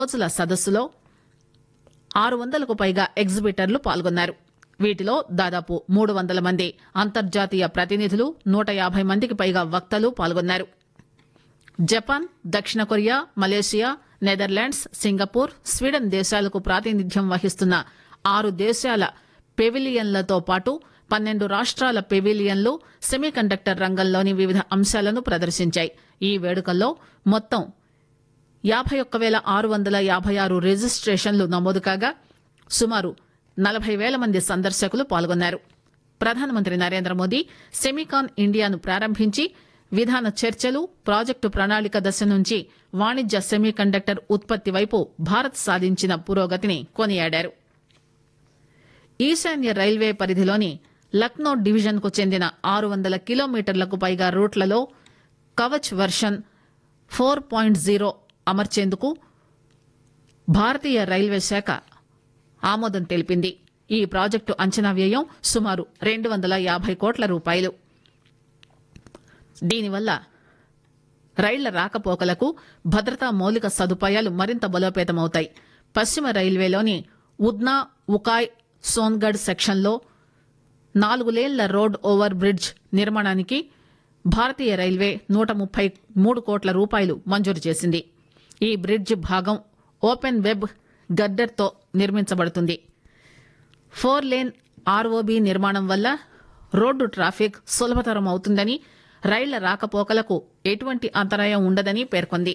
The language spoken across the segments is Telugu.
రోజుల సదస్సులో 600కు పైగా ఎగ్జిబిటర్లు పాల్గొన్నారు. వీటిలో దాదాపు 300 మంది అంతర్జాతీయ ప్రతినిధులు, 150 మందికి పైగా వక్తలు పాల్గొన్నారు. జపాన్, దక్షిణ Korea, Malaysia, Netherlands, Singapore, Sweden దేశాలకు ప్రాతినిధ్యం వహిస్తున్న 6 దేశాల పెవిలియన్లతో పాటు 12 రాష్ట్రాల పెవిలియన్లు సెమీకండక్టర్ రంగంలోని వివిధ అంశాలను ప్రదర్శించాయి. ఈ వేడుకల్లో మొత్తం 51,656 రిజిస్ట్రేషన్లు నమోదు కాగా సుమారు 40,000 మంది సందర్శకులు పాల్గొన్నారు. ప్రధానమంత్రి నరేంద్ర మోదీ సెమీకాన్ ఇండియాను ప్రారంభించి విధాన చర్చలు, ప్రాజెక్టు ప్రణాళిక దశ నుంచి వాణిజ్య సెమీకండక్టర్ ఉత్పత్తి వైపు భారత్ సాధించిన పురోగతిని కొనియాడారు. ఈశాన్య రైల్వే పరిధిలోని లక్నో డివిజన్కు చెందిన 600 కిలోమీటర్లకు పైగా రూట్లలో కవచ్ వర్షన్ 4.0 అమర్చేందుకు భారతీయ రైల్వే శాఖ ఆమోదం తెలిపింది. ఈ ప్రాజెక్టు అంచనా వ్యయం సుమారు 250 కోట్ల రూపాయలు. దీనివల్ల రైళ్ల రాకపోకలకు భద్రతా మౌలిక సదుపాయాలు మరింత బలోపేతమవుతాయి. పశ్చిమ రైల్వేలోని ఉద్నా, ఉకాయ్, సోన్గఢ్ సెక్షన్లో 4 లేన్ల రోడ్ ఓవర్ బ్రిడ్జ్ నిర్మాణానికి భారతీయ రైల్వే 133 కోట్ల రూపాయలు మంజూరు చేసింది. ఈ బ్రిడ్జ్ భాగం ఓపెన్ వెబ్ గర్డర్తో నిర్మించబడుతుంది. 4 లేన్ ఆర్ఓబీ నిర్మాణం వల్ల రోడ్డు ట్రాఫిక్ సులభతరం అవుతుందని, రైళ్ల రాకపోకలకు ఎటువంటి అంతరాయం ఉండదని పేర్కొంది.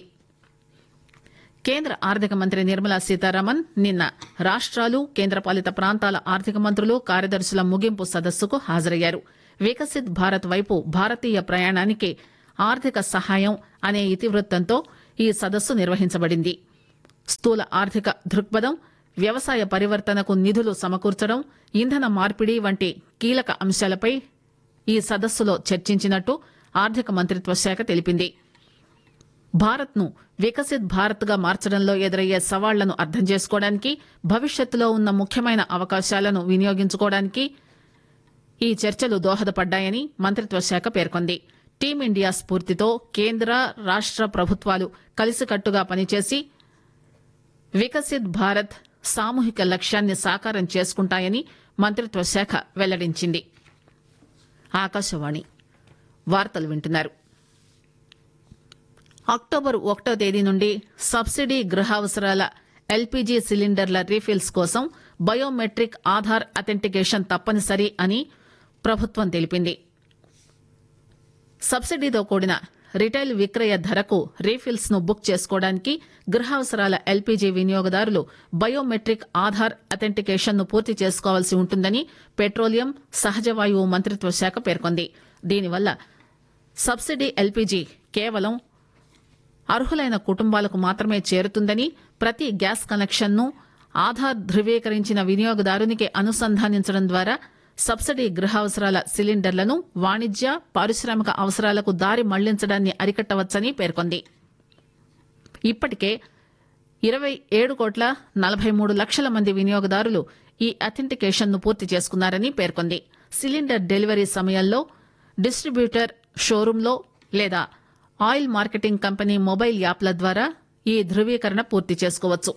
కేంద్ర ఆర్థిక మంత్రి నిర్మలా సీతారామన్ నిన్న రాష్ట్రాలు, కేంద్రపాలిత ప్రాంతాల ఆర్థిక మంత్రులు, కార్యదర్శుల ముగింపు సదస్సుకు హాజరయ్యారు. వికసిత్ భారత్ వైపు భారతీయ ప్రయాణానికి ఆర్థిక సహాయం అనే ఇతివృత్తంతో ఈ సదస్సు నిర్వహించబడింది. స్థూల ఆర్థిక దృక్పథం, వ్యవసాయ పరివర్తనకు నిధులు సమకూర్చడం, ఇంధన మార్పిడి వంటి కీలక అంశాలపై ఈ సదస్సులో చర్చించినట్టు ఆర్థిక మంత్రిత్వ శాఖ తెలిపింది. భారత్ను వికసిత్ భారత్గా మార్చడంలో ఎదురయ్యే సవాళ్లను అర్థం చేసుకోవడానికి, భవిష్యత్తులో ఉన్న ముఖ్యమైన అవకాశాలను వినియోగించుకోవడానికి ఈ చర్చలు దోహదపడ్డాయని మంత్రిత్వ శాఖ పేర్కొంది. టీమిండియా స్ఫూర్తితో కేంద్ర, రాష్ట్ర ప్రభుత్వాలు కలిసికట్టుగా పనిచేసి వికసిత్ భారత్ సామూహిక లక్ష్యాన్ని సాకారం చేసుకుంటాయని మంత్రిత్వ శాఖ వెల్లడించింది. ఆకాశవాణి వార్తలు వింటున్నారు. అక్టోబర్ 1వ తేదీ నుండి సబ్సిడీ గృహావసరాల ఎల్పీజీ సిలిండర్ల రీఫిల్స్ కోసం బయోమెట్రిక్ ఆధార్ అథెంటికేషన్ తప్పనిసరి అని ప్రభుత్వం తెలిపింది. సబ్సిడీతో కూడిన రిటైల్ విక్రయ ధరకు రీఫిల్స్ ను బుక్ చేసుకోవడానికి గృహావసరాల ఎల్పీజీ వినియోగదారులు బయోమెట్రిక్ ఆధార్ అథెంటికేషన్ ను పూర్తి చేసుకోవాల్సి ఉంటుందని పెట్రోలియం, సహజ వాయువు మంత్రిత్వ శాఖ పేర్కొంది. దీనివల్ల సబ్సిడీ ఎల్పీజీ కేవలం అర్హులైన కుటుంబాలకు మాత్రమే చేరుతుందని, ప్రతి గ్యాస్ కనెక్షన్ ను ఆధార్ ధృవీకరించిన వినియోగదారునికి అనుసంధానించడం ద్వారా సబ్సిడీ గృహావసరాల సిలిండర్లను వాణిజ్య, పారిశ్రామిక అవసరాలకు దారి మళ్లించడాన్ని అరికట్టవచ్చని పేర్కొంది. ఇప్పటికే 27,43,00,000 మంది వినియోగదారులు ఈ అథెంటికేషన్ ను పూర్తి చేసుకున్నారని పేర్కొంది. సిలిండర్ డెలివరీ సమయంలో డిస్ట్రిబ్యూటర్ షోరూంలో లేదా ఆయిల్ మార్కెటింగ్ కంపెనీ మొబైల్ యాప్ల ద్వారా ఈ ధృవీకరణ పూర్తి చేసుకోవచ్చు.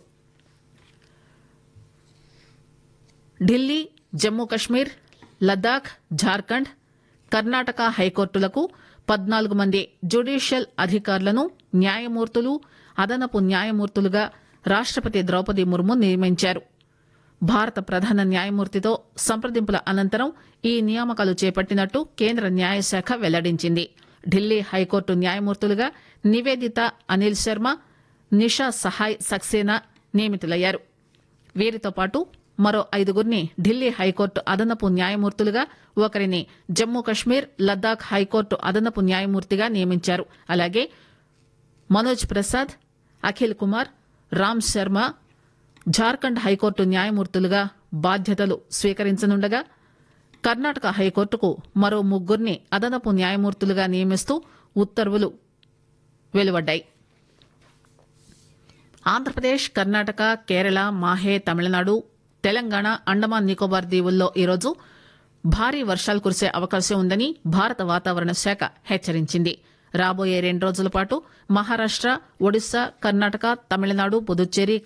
ఢిల్లీ, జమ్మూ కశ్మీర్, లద్దాఖ్, జార్ఖండ్, కర్ణాటక హైకోర్టులకు 14 మంది జ్యుడీషియల్ అధికారులను న్యాయమూర్తులు, అదనపు న్యాయమూర్తులుగా రాష్టపతి ద్రౌపది ముర్ము నియమించారు. భారత ప్రధాన న్యాయమూర్తితో సంప్రదింపుల అనంతరం ఈ నియామకాలు చేపట్టినట్టు కేంద్ర న్యాయశాఖ వెల్లడించింది. ఢిల్లీ హైకోర్టు న్యాయమూర్తులుగా నివేదిత అనిల్ శర్మ, నిషా సహాయ్ సక్సేనా నియమితులయ్యారు. వీరితో పాటు మరో 5గురిని ఢిల్లీ హైకోర్టు అదనపు న్యాయమూర్తులుగా, ఒకరిని జమ్మూ కశ్మీర్, లద్దాఖ్ హైకోర్టు అదనపు న్యాయమూర్తిగా నియమించారు. అలాగే మనోజ్ ప్రసాద్, అఖిల్ కుమార్, రామ్ శర్మ జార్ఖండ్ హైకోర్టు న్యాయమూర్తులుగా బాధ్యతలు స్వీకరించనుండగా, కర్ణాటక హైకోర్టుకు మరో 3గురిని అదనపు న్యాయమూర్తులుగా నియమిస్తూ ఉత్తర్వులు వెలువడ్డాయి. ఆంధ్రప్రదేశ్, కర్ణాటక, కేరళ, మాహే, తమిళనాడు, తెలంగాణ, అండమాన్ నికోబార్ దీవుల్లో ఈరోజు భారీ వర్షాలు కురిసే అవకాశం ఉందని భారత వాతావరణ శాఖ హెచ్చరించింది. రాబోయే 2 రోజుల పాటు మహారాష్ట, ఒడిశా, కర్ణాటక, తమిళనాడు, పుదుచ్చేరి,